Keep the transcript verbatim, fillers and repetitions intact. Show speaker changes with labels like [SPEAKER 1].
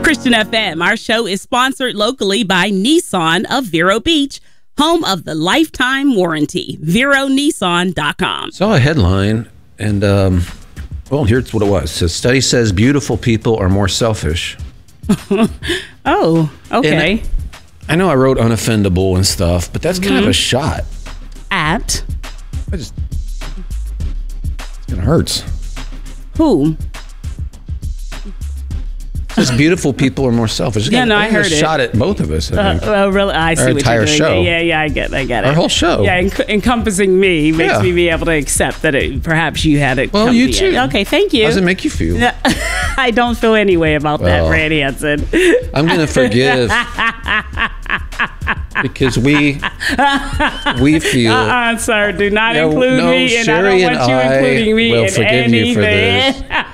[SPEAKER 1] Christian F M. Our show is sponsored locally by Nissan of Vero Beach, home of the lifetime warranty. Vero Nissan dot com.
[SPEAKER 2] Saw a headline, and um, well, here's what it was. A study says beautiful people are more selfish.
[SPEAKER 1] Oh, okay.
[SPEAKER 2] And I know I wrote unoffendable and stuff, but that's mm-hmm. kind of a shot.
[SPEAKER 1] At?
[SPEAKER 2] I just, it hurts.
[SPEAKER 1] Who?
[SPEAKER 2] Just beautiful people are more selfish. It's
[SPEAKER 1] yeah, no, I heard
[SPEAKER 2] a
[SPEAKER 1] it.
[SPEAKER 2] Shot at both of us. I
[SPEAKER 1] uh, well, really, I see
[SPEAKER 2] Our
[SPEAKER 1] what
[SPEAKER 2] entire
[SPEAKER 1] you're doing.
[SPEAKER 2] show.
[SPEAKER 1] Yeah, yeah, I get, I get it.
[SPEAKER 2] Our whole show.
[SPEAKER 1] Yeah, enc- encompassing me makes
[SPEAKER 2] Yeah.
[SPEAKER 1] me be able to accept that it, perhaps you had it.
[SPEAKER 2] Well, you too.
[SPEAKER 1] Okay, thank you.
[SPEAKER 2] How does it make you feel?
[SPEAKER 1] I don't feel any way about
[SPEAKER 2] well,
[SPEAKER 1] that, Brad Hansen.
[SPEAKER 2] I'm gonna forgive because we we feel.
[SPEAKER 1] Uh-uh, sir. Do not
[SPEAKER 2] no,
[SPEAKER 1] include
[SPEAKER 2] no,
[SPEAKER 1] me, and
[SPEAKER 2] Sherry
[SPEAKER 1] I don't want
[SPEAKER 2] and
[SPEAKER 1] you
[SPEAKER 2] I
[SPEAKER 1] including me
[SPEAKER 2] will
[SPEAKER 1] in
[SPEAKER 2] forgive
[SPEAKER 1] anything.
[SPEAKER 2] you for this.